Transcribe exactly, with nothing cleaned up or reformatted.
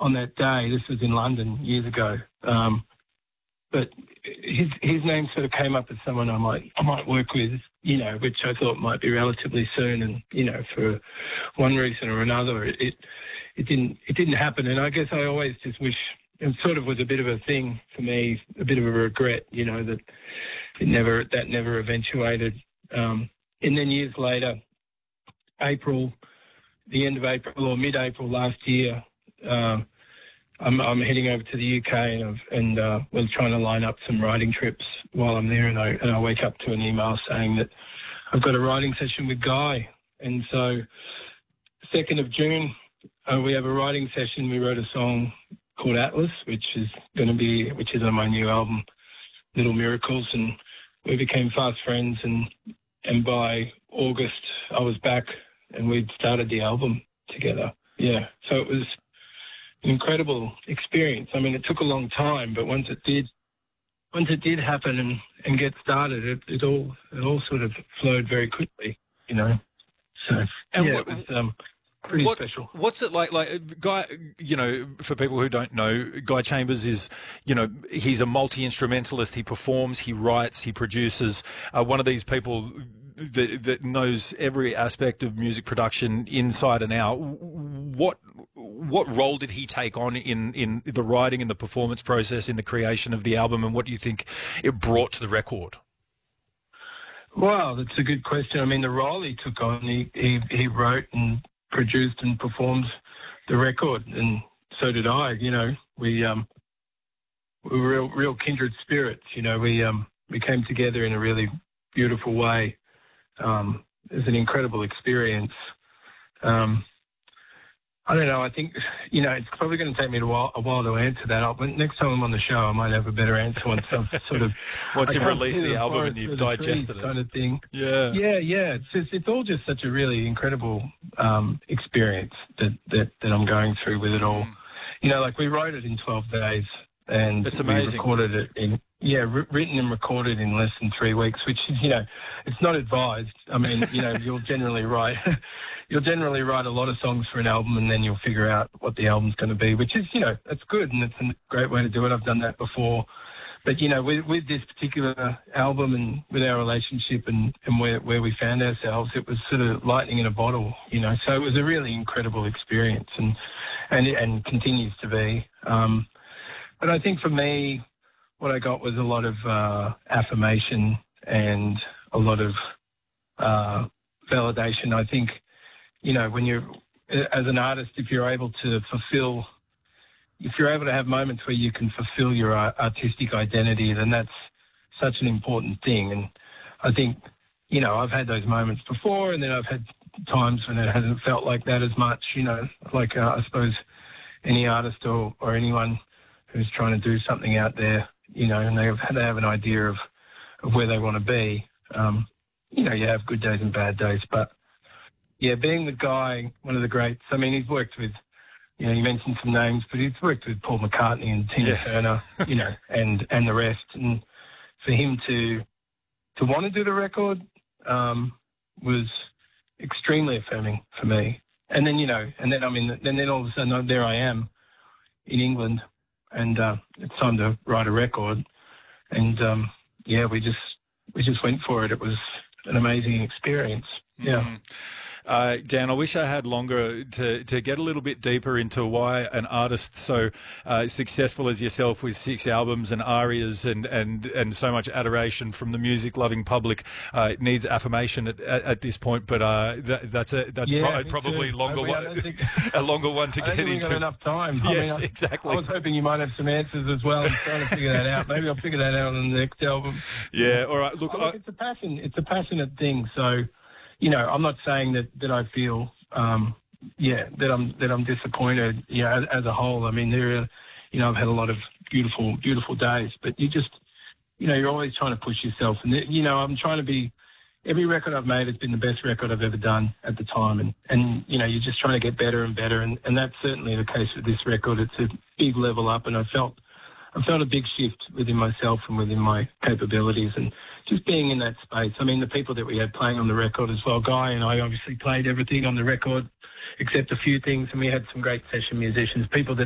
on that day. This was in London years ago. Um, but his his name sort of came up as someone I might I might work with, you know, which I thought might be relatively soon. And you know, for one reason or another, it it didn't it didn't happen. And I guess I always just wish it sort of was a bit of a thing for me, a bit of a regret, you know, that it never that never eventuated. Um, and then years later, April, the end of April or mid-April last year. Um, I'm, I'm heading over to the U K and, I've, and uh, we're trying to line up some writing trips while I'm there, and I, and I wake up to an email saying that I've got a writing session with Guy. And so second of June, uh, we have a writing session. We wrote a song called Atlas, which is going to be, which is on my new album, Little Miracles, and we became fast friends. And, and by August, I was back and we'd started the album together. Yeah, so it was an incredible experience. I mean, it took a long time, but once it did, once it did happen and, and get started, it, it all it all sort of flowed very quickly, you know. So and yeah, what, it was um, pretty what, special. What's it like? Like Guy, you know, for people who don't know, Guy Chambers is, you know, he's a multi-instrumentalist. He performs, he writes, he produces. Uh, one of these people that, that knows every aspect of music production inside and out. What what role did he take on in, in the writing and the performance process in the creation of the album, and what do you think it brought to the record? Well, that's a good question. I mean, the role he took on, he, he, he wrote and produced and performed the record, and so did I. You know, we um, we were real, real kindred spirits. You know, we um, we came together in a really beautiful way. Um, it was an incredible experience. Um, I don't know. I think, you know, it's probably going to take me a while, a while to answer that. I'll, next time I'm on the show, I might have a better answer once I've sort of once you've released the album and you've digested it, kind of thing. Yeah, yeah, yeah. It's just, it's all just such a really incredible um, experience that, that that I'm going through with it all. Mm. You know, like we wrote it in twelve days, and it's amazing. We recorded it in yeah, written and recorded in less than three weeks, which is, you know, it's not advised. I mean, you know, you'll generally write. You'll generally write a lot of songs for an album, and then you'll figure out what the album's going to be, which is, you know, that's good, and it's a great way to do it. I've done that before. But, you know, with, with this particular album and with our relationship and, and where, where we found ourselves, it was sort of lightning in a bottle, you know. So it was a really incredible experience, and and, and continues to be. Um, but I think for me, what I got was a lot of uh, affirmation and a lot of uh, validation. I think, you know, when you're, as an artist, if you're able to fulfill, if you're able to have moments where you can fulfill your artistic identity, then that's such an important thing. And I think, you know, I've had those moments before, and then I've had times when it hasn't felt like that as much, you know, like uh, I suppose any artist or, or anyone who's trying to do something out there, you know, and they have, they have an idea of, of where they want to be. Um, you know, you have good days and bad days, but yeah, being the guy, one of the greats. I mean, he's worked with, you know, you mentioned some names, but he's worked with Paul McCartney and Tina yeah. Turner, you know, and, and the rest. And for him to to want to do the record um, was extremely affirming for me. And then, you know, and then I mean, and then all of a sudden there I am in England, and uh, it's time to write a record. And um, yeah, we just we just went for it. It was an amazing experience. Yeah. Mm. Uh, Dan, I wish I had longer to, to get a little bit deeper into why an artist so uh, successful as yourself with six albums and arias and, and, and so much adoration from the music-loving public uh, needs affirmation at, at, at this point. But uh, that, that's a that's yeah, pro- probably too. longer I mean, one, think, a longer one to I get think into. We've got enough time. I Yes, mean, I, exactly. I was hoping you might have some answers as well. I'm trying to figure that out. Maybe I'll figure that out on the next album. Yeah. All right. Look, oh, look I, it's a passion. It's a passionate thing. So, you know, I'm not saying that, that I feel, um, yeah, that I'm that I'm disappointed. Yeah, you know, as, as a whole. I mean, there are, you know, I've had a lot of beautiful, beautiful days, but you just, you know, you're always trying to push yourself. And you know, I'm trying to be. Every record I've made has been the best record I've ever done at the time, and and you know, you're just trying to get better and better, and and that's certainly the case with this record. It's a big level up, and I felt. I felt a big shift within myself and within my capabilities, and just being in that space. I mean, the people that we had playing on the record as well, Guy and I obviously played everything on the record except a few things, and we had some great session musicians, people that